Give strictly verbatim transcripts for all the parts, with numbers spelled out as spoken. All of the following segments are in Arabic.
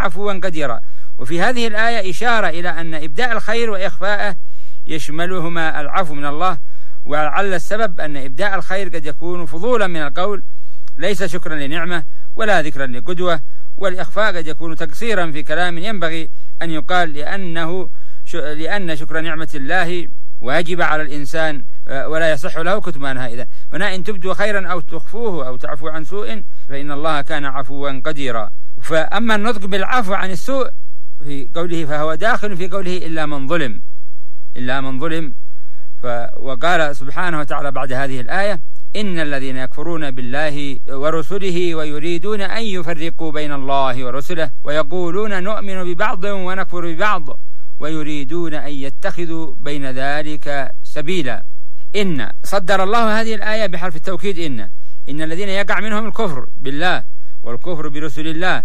عفوا قديرا. وفي هذه الآية إشارة إلى أن إبداء الخير وإخفاءه يشملهما العفو من الله، ولعل السبب أن إبداء الخير قد يكون فضولا من القول ليس شكرا لنعمة ولا ذكرا لقدوة، والإخفاء قد يكون تقصيرا في كلام ينبغي أن يقال لأنه لأن شكر نعمة الله واجب على الإنسان ولا يصح له كتمانها. إذن هنا إن تبدوا خيرا أو تخفوه أو تعفو عن سوء فإن الله كان عفوا قديرا. فأما النطق بالعفو عن السوء في قوله فهو داخل في قوله إلا من ظلم إلا من ظلم. وقال سبحانه وتعالى بعد هذه الآية إن الذين يكفرون بالله ورسله ويريدون أن يفرقوا بين الله ورسله ويقولون نؤمن ببعض ونكفر ببعض ويريدون أن يتخذوا بين ذلك سبيلا. إن صدر الله هذه الآية بحرف التوكيد إن إن الذين يقع منهم الكفر بالله والكفر برسل الله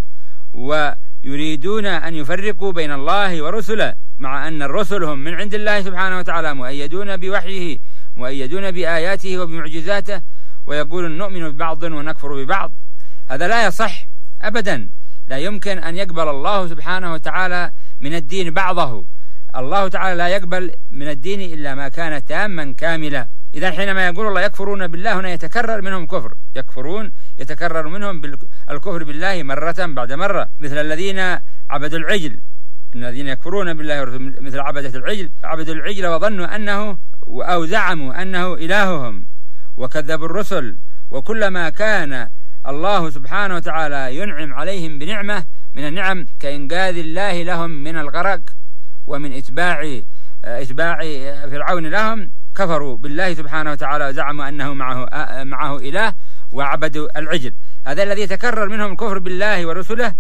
ويريدون أن يفرقوا بين الله ورسله، مع أن الرسل هم من عند الله سبحانه وتعالى مؤيدون بوحيه مؤيدون بآياته وبمعجزاته، ويقولون نؤمن ببعض ونكفر ببعض. هذا لا يصح أبدا، لا يمكن أن يقبل الله سبحانه وتعالى من الدين بعضه. الله تعالى لا يقبل من الدين إلا ما كان تاما كاملا. إذا حينما يقول الله يكفرون بالله هنا يتكرر منهم كفر، يكفرون يتكرر منهم الكفر بالله مرة بعد مرة، مثل الذين عبدوا العجل، إن الذين يكفرون بالله مثل عبدة العجل عبدوا العجل وظنوا أنه أو زعموا أنه إلههم وكذبوا الرسل. وكلما كان الله سبحانه وتعالى ينعم عليهم بنعمة من النعم كإنقاذ الله لهم من الغرق ومن إتباع إتباع فرعون لهم، كفروا بالله سبحانه وتعالى وزعموا أنه معه معه إله وعبدوا العجل. هذا الذي يتكرر منهم الكفر بالله ورسله،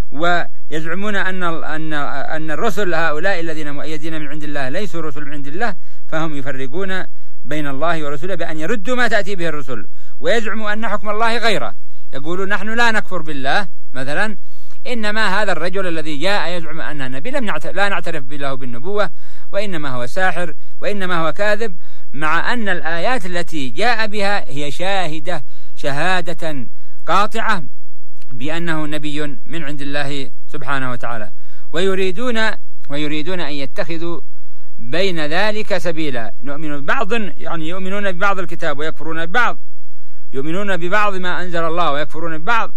ويزعمون أن أن أن الرسل هؤلاء الذين مؤيدين من عند الله ليسوا رسل من عند الله، فهم يفرقون بين الله ورسله بأن يردوا ما تأتي به الرسل، ويزعموا أن حكم الله غيره. يقولون نحن لا نكفر بالله مثلا، إنما هذا الرجل الذي جاء يزعم أنه نبي لم لا نعترف بالله بالنبوة، وإنما هو ساحر وإنما هو كاذب، مع أن الآيات التي جاء بها هي شاهدة شهادة قاطعة بأنه نبي من عند الله سبحانه وتعالى. ويريدون ويريدون أن يتخذوا بين ذلك سبيلا. نؤمن ببعض يعني يؤمنون ببعض الكتاب ويكفرون ببعض، يؤمنون ببعض ما أنزل الله ويكفرون ببعض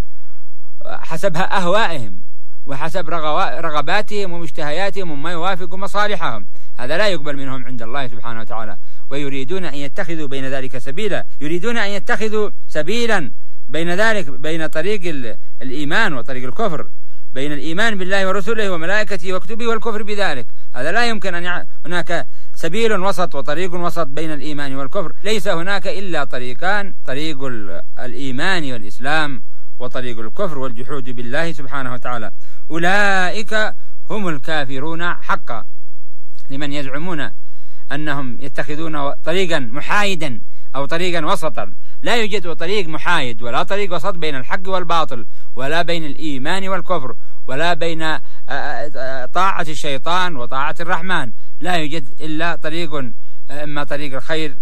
حسب أهوائهم وحسب رغباتهم ومشتهياتهم وما يوافق مصالحهم. هذا لا يقبل منهم عند الله سبحانه وتعالى. ويريدون أن يتخذوا بين ذلك سبيلا، يريدون أن يتخذوا سبيلا بين ذلك، بين طريق الإيمان وطريق الكفر، بين الإيمان بالله ورسله وملائكته وكتبه والكفر بذلك. هذا لا يمكن أن هناك سبيل وسط وطريق وسط بين الإيمان والكفر. ليس هناك إلا طريقان، طريق الإيمان والإسلام وطريق الكفر والجحود بالله سبحانه وتعالى. أولئك هم الكافرون حقا، لمن يزعمون أنهم يتخذون طريقا محايدا أو طريقا وسطا. لا يوجد طريق محايد ولا طريق وسط بين الحق والباطل، ولا بين الإيمان والكفر، ولا بين طاعة الشيطان وطاعة الرحمن. لا يوجد إلا طريق، إما طريق الخير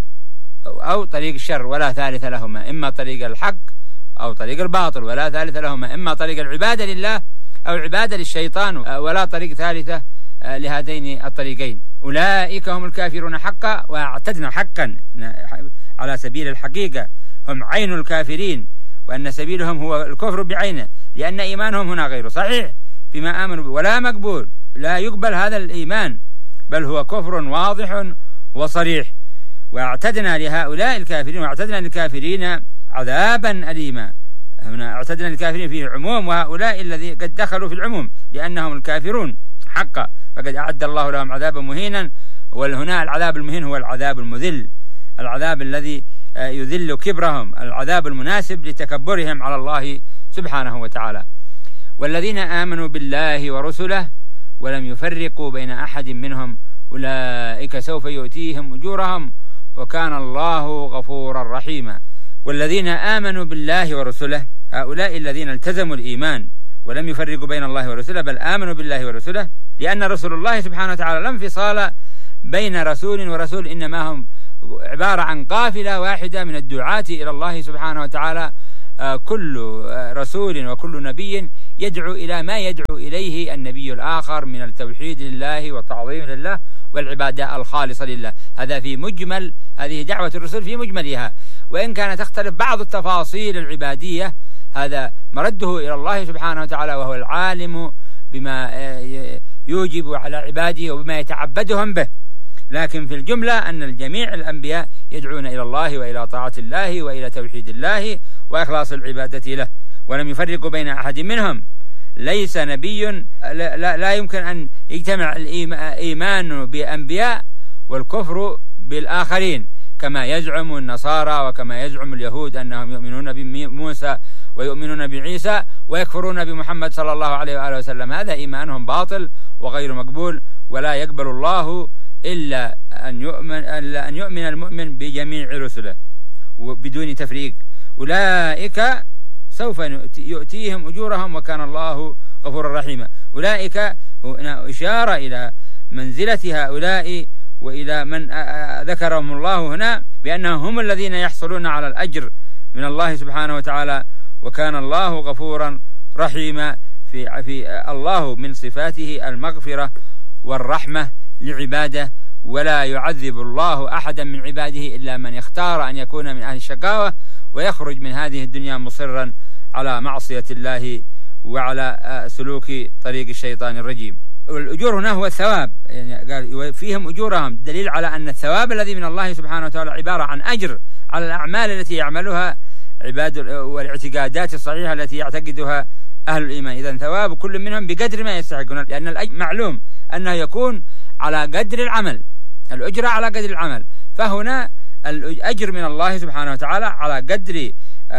أو طريق الشر ولا ثالث لهما، إما طريق الحق أو طريق الباطل ولا ثالث لهما، إما طريق العبادة لله أو العبادة للشيطان ولا طريق ثالثة لهذين الطريقين. أولئك هم الكافرون حقا، واعتدنا حقا على سبيل الحقيقة هم عين الكافرين، وأن سبيلهم هو الكفر بعينه، لأن إيمانهم هنا غير صحيح بما آمنوا به ولا مقبول، لا يقبل هذا الإيمان، بل هو كفر واضح وصريح. واعتدنا لهؤلاء الكافرين واعتدنا للكافرين عذابا أليما. هنا اعتدنا للكافرين فيه عموم، وهؤلاء الذي قد دخلوا في العموم لأنهم الكافرون حقا، فقد أعد الله لهم عذابا مهينا. والهنا العذاب المهين هو العذاب المذل، العذاب الذي يذل كبرهم، العذاب المناسب لتكبرهم على الله سبحانه وتعالى. والذين آمنوا بالله ورسله ولم يفرقوا بين أحد منهم أولئك سوف يؤتيهم أجورهم وكان الله غفورا رحيما. والذين آمنوا بالله ورسله هؤلاء الذين التزموا الإيمان ولم يفرقوا بين الله ورسله، بل آمنوا بالله ورسله، لأن رسول الله سبحانه وتعالى لا انفصال بين رسول ورسول، إنما هم عبارة عن قافلة واحدة من الدعاة إلى الله سبحانه وتعالى. كل رسول وكل نبي يدعو إلى ما يدعو إليه النبي الآخر من التوحيد لله والتعظيم لله والعبادة الخالصة لله. هذا في مجمل هذه دعوة الرسل في مجملها، وإن كانت تختلف بعض التفاصيل العبادية هذا مرده إلى الله سبحانه وتعالى، وهو العالم بما يوجب على عباده وبما يتعبدهم به. لكن في الجملة أن الجميع الأنبياء يدعون إلى الله وإلى طاعة الله وإلى توحيد الله وإخلاص العبادة له، ولم يفرقوا بين أحد منهم. ليس نبي لا, لا يمكن أن يجتمع الإيمان بأنبياء والكفر بالآخرين، كما يزعم النصارى وكما يزعم اليهود أنهم يؤمنون بموسى ويؤمنون بعيسى ويكفرون بمحمد صلى الله عليه وآله وسلم. هذا إيمانهم باطل وغير مقبول، ولا يقبل الله إلا أن يؤمن, إلا أن يؤمن المؤمن بجميع رسله بدون تفريق. أولئك سوف يؤتيهم أجورهم وكان الله غفورا رحيما. أولئك هنا إشارة إلى منزلة هؤلاء وإلى من ذكرهم الله هنا بأنهم هم الذين يحصلون على الأجر من الله سبحانه وتعالى، وكان الله غفورا رحيما. في, في الله من صفاته المغفرة والرحمة لعباده، ولا يعذب الله أحدا من عباده إلا من يختار أن يكون من أهل الشقاوة ويخرج من هذه الدنيا مصرا على معصية الله وعلى سلوك طريق الشيطان الرجيم. والأجور هنا هو الثواب، يعني قال فيهم أجورهم، دليل على أن الثواب الذي من الله سبحانه وتعالى عبارة عن أجر على الأعمال التي يعملها عباد والاعتقادات الصحيحة التي يعتقدها أهل الإيمان. إذن ثواب كل منهم بقدر ما يستحقون، لأن الأجر معلوم أنه يكون على قدر العمل، الأجرة على قدر العمل. فهنا الأجر من الله سبحانه وتعالى على قدر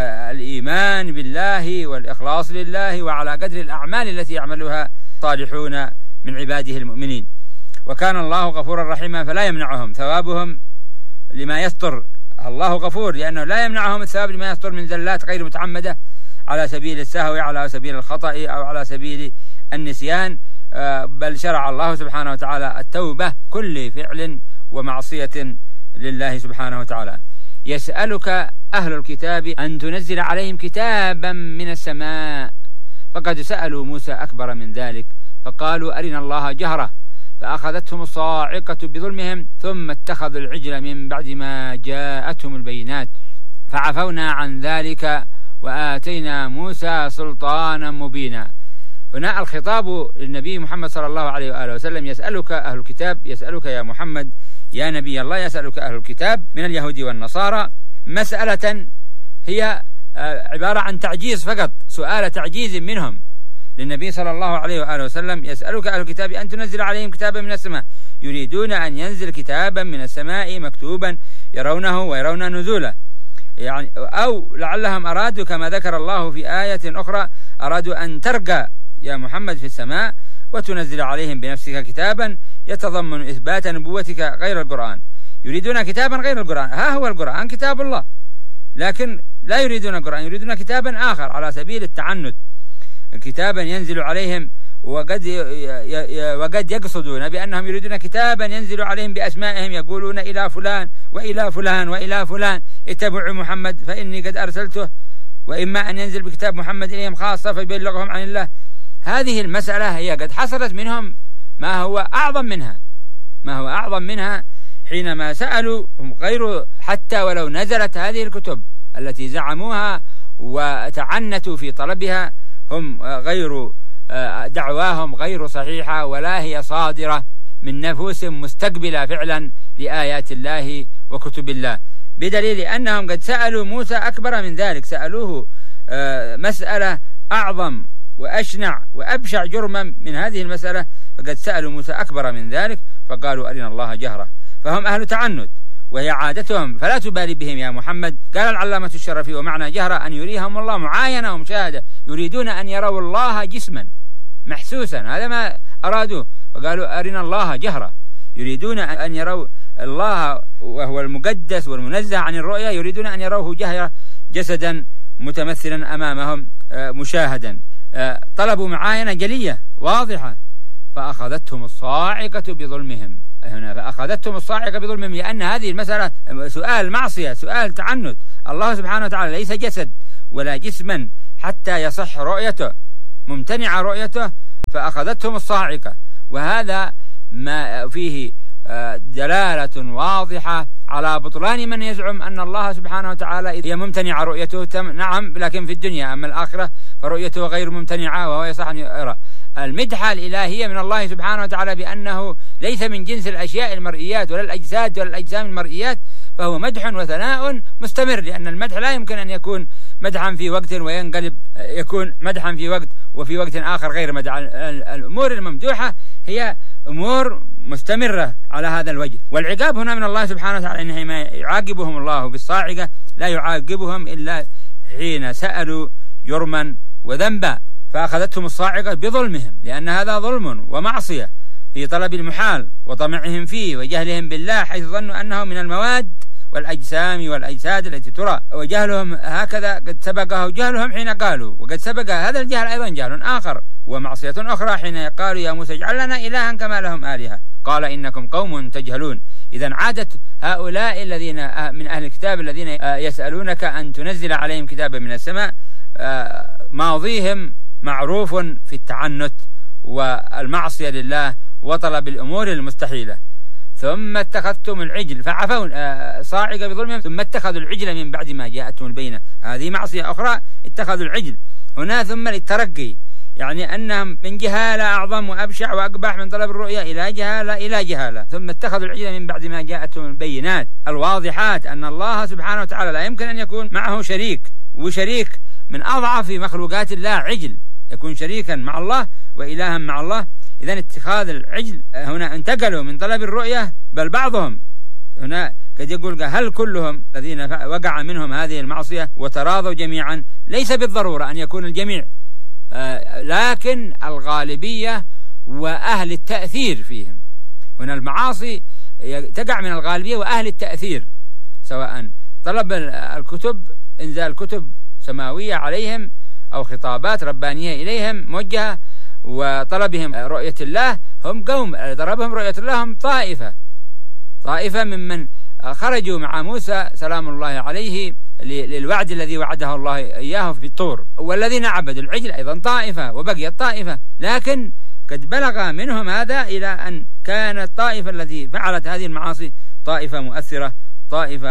الإيمان بالله والإخلاص لله وعلى قدر الأعمال التي يعملها صالحون من عباده المؤمنين. وكان الله غفورا رحيما، فلا يمنعهم ثوابهم لما يستر. الله غفور لأنه لا يمنعهم الثواب لما يستر من زلات غير متعمدة على سبيل السهو، على سبيل الخطأ، أو على سبيل النسيان، بل شرع الله سبحانه وتعالى التوبة كل فعل ومعصية لله سبحانه وتعالى. يسألك أهل الكتاب أن تنزل عليهم كتابا من السماء، فقد سألوا موسى أكبر من ذلك فقالوا أرنا الله جهرة فأخذتهم الصاعقة بظلمهم ثم اتخذوا العجل من بعد ما جاءتهم البينات فعفونا عن ذلك وآتينا موسى سلطانا مبينا. هنا الخطاب للنبي محمد صلى الله عليه وآله وسلم، يسألك أهل الكتاب، يسألك يا محمد يا نبي الله، يسألك أهل الكتاب من اليهود والنصارى مسألة هي عبارة عن تعجيز فقط، سؤال تعجيز منهم للنبي صلى الله عليه وآله وسلم. يسألك أهل الكتاب أن تنزل عليهم كتابا من السماء، يريدون أن ينزل كتابا من السماء مكتوبا يرونه ويرون نزوله، يعني أو لعلهم أرادوا كما ذكر الله في آية أخرى أرادوا أن ترقى يا محمد في السماء وتنزل عليهم بنفسك كتابا يتضمن إثبات نبوتك غير القرآن. يريدون كتابا غير القرآن، ها هو القرآن كتاب الله، لكن لا يريدون القرآن، يريدون كتابا آخر على سبيل التعنت، كتابا ينزل عليهم، وقد وقد يقصدون بأنهم يريدون كتابا ينزل عليهم بأسمائهم، يقولون إلى فلان وإلى فلان وإلى فلان اتبعوا محمد فإني قد أرسلته، وإما أن ينزل بكتاب محمد إليهم خاصة فيبلغهم عن الله. هذه المسألة هي قد حصلت منهم ما هو أعظم منها، ما هو أعظم منها حينما سألوا هم غير، حتى ولو نزلت هذه الكتب التي زعموها وتعنتوا في طلبها، هم غير دعواهم غير صحيحة ولا هي صادرة من نفوس مستقبلة فعلا لآيات الله وكتب الله، بدليل أنهم قد سألوا موسى أكبر من ذلك، سألوه مسألة أعظم وأشنع وأبشع جرما من هذه المسألة، فقد سألوا موسى أكبر من ذلك فقالوا أرنا الله جهرة. فهم أهل تعنت وهي عادتهم، فلا تبالي بهم يا محمد. قال العلامة الشرفي ومعنى جهرة أن يريهم الله معاينة ومشاهدة، يريدون أن يروا الله جسما محسوسا، هذا ما أرادوه، فقالوا أرنا الله جهرة، يريدون أن يروا الله وهو المقدس والمنزه عن الرؤية، يريدون أن يروه جهرة جسدا متمثلا أمامهم مشاهدا، طلبوا معاينة جلية واضحة. فأخذتهم الصاعقة بظلمهم، هنا فأخذتهم الصاعقة بظلمهم، لأن هذه المسألة سؤال معصية، سؤال تعنت. الله سبحانه وتعالى ليس جسد ولا جسما حتى يصح رؤيته، ممتنعة رؤيته فأخذتهم الصاعقة. وهذا ما فيه دلالة واضحة على بطلان من يزعم أن الله سبحانه وتعالى هي ممتنعة رؤيته، نعم، لكن في الدنيا، أما الآخرة فرؤيته غير ممتنعة وهو يصح أن يرى. المدحة الإلهية من الله سبحانه وتعالى بأنه ليس من جنس الأشياء المرئيات ولا الأجساد ولا الأجسام المرئيات، فهو مدح وثناء مستمر، لأن المدح لا يمكن أن يكون مدحا في وقت وينقلب يكون مدحا في وقت وفي وقت آخر غير مدح. الأمور الممدوحة هي أمور مستمرة على هذا الوجه. والعقاب هنا من الله سبحانه وتعالى، إنه ما يعاقبهم الله بالصاعقة لا يعاقبهم إلا حين سألوا جرما وذنبا، فأخذتهم الصاعقة بظلمهم، لأن هذا ظلم ومعصية في طلب المحال وطمعهم فيه وجهلهم بالله، حيث ظنوا أنه من المواد والأجسام والأجساد التي ترى. وجهلهم هكذا قد سبقه جهلهم حين قالوا، وقد سبق هذا الجهل أيضا جهل آخر ومعصية أخرى حين قالوا يا موسى اجعل لنا إلها كما لهم آلهة قال إنكم قوم تجهلون. إذا عادت هؤلاء الذين من أهل الكتاب الذين يسألونك أن تنزل عليهم كتابا من السماء، ماضيهم معروف في التعنت والمعصية لله وطلب الأمور المستحيلة. ثم اتخذتم العجل فعفون صاعقة بظلمهم، ثم اتخذوا العجل من بعد ما جاءتهم البينة، هذه معصية أخرى، اتخذوا العجل هنا ثم للترقي، يعني أنهم من جهالة أعظم وأبشع وأقبح من طلب الرؤيا إلى جهالة إلى جهالة. ثم اتخذوا العجل من بعد ما جاءتهم البينات الواضحات أن الله سبحانه وتعالى لا يمكن أن يكون معه شريك، وشريك من أضعف مخلوقات الله عجل، يكون شريكا مع الله وإلها مع الله. إذن اتخاذ العجل هنا انتقلوا من طلب الرؤية، بل بعضهم هنا قد يقول هل كلهم الذين وقع منهم هذه المعصية وتراضوا جميعا؟ ليس بالضرورة أن يكون الجميع، لكن الغالبية وأهل التأثير فيهم. هنا المعاصي تقع من الغالبية وأهل التأثير، سواء طلب الكتب إنزال كتب سماوية عليهم أو خطابات ربانية إليهم موجهة، وطلبهم رؤية الله، هم قوم ضربهم رؤية الله، هم طائفة طائفة ممن خرجوا مع موسى سلام الله عليه للوعد الذي وعده الله إياه في الطور، والذين عبدوا العجل أيضا طائفة وبقيت طائفة، لكن قد بلغ منهم هذا إلى أن كانت الطائفة التي فعلت هذه المعاصي طائفة مؤثرة، طائفة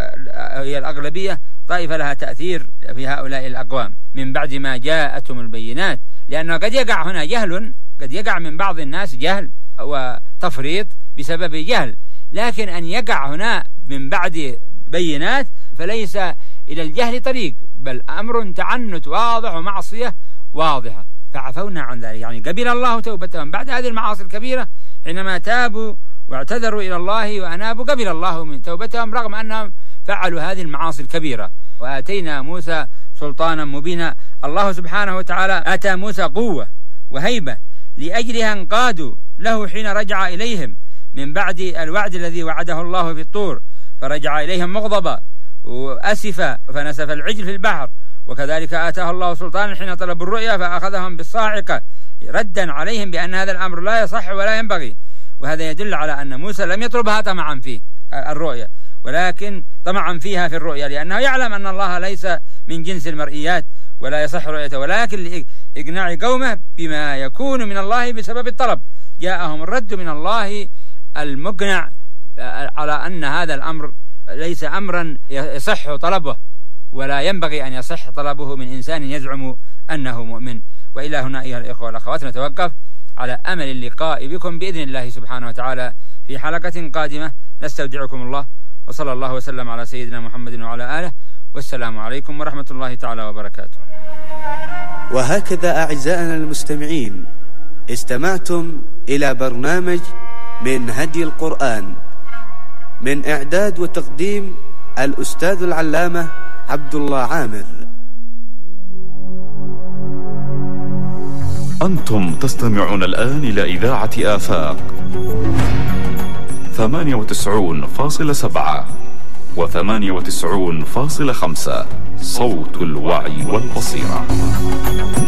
هي الأغلبية، طائفة لها تأثير في هؤلاء الأقوام من بعد ما جاءتهم البينات. لأنه قد يقع هنا جهل، قد يقع من بعض الناس جهل وتفريط بسبب جهل، لكن أن يقع هنا من بعد بينات فليس إلى الجهل طريق، بل أمر تعنت واضح ومعصية واضحة، فعفونا عن ذلك. يعني قبل الله توبتهم بعد هذه المعاصي الكبيرة، حينما تابوا واعتذروا إلى الله وأنابوا قبل الله من توبتهم رغم أنهم فعلوا هذه المعاصي الكبيرة. وآتينا موسى سلطانا مبينا، الله سبحانه وتعالى آتى موسى قوة وهيبة لأجلها انقادوا له حين رجع إليهم من بعد الوعد الذي وعده الله في الطور، فرجع إليهم مغضبا وأسفا فنسف العجل في البحر. وكذلك آتاه الله سلطانا حين طلبوا الرؤيا فأخذهم بالصاعقة ردا عليهم بأن هذا الأمر لا يصح ولا ينبغي. وهذا يدل على أن موسى لم يطلبها طمعا في الرؤيا، ولكن طمعا فيها في الرؤيا، لأنه يعلم أن الله ليس من جنس المرئيات ولا يصح رؤيته، ولكن لإقناع قومه بما يكون من الله بسبب الطلب جاءهم الرد من الله المقنع على أن هذا الأمر ليس أمرا يصح طلبه ولا ينبغي أن يصح طلبه من إنسان يزعم أنه مؤمن. وإلى هنا أيها الإخوة والأخوات نتوقف على أمل اللقاء بكم بإذن الله سبحانه وتعالى في حلقة قادمة. نستودعكم الله، وصلى الله وسلم على سيدنا محمد وعلى آله، والسلام عليكم ورحمة الله تعالى وبركاته. وهكذا أعزائنا المستمعين استمعتم إلى برنامج من هدي القرآن، من إعداد وتقديم الأستاذ العلامة عبد الله عامر. أنتم تستمعون الآن إلى إذاعة آفاق ثمانية وتسعون فاصلة سبعة وثمانية وتسعون فاصلة خمسة، صوت الوعي والبصيرة.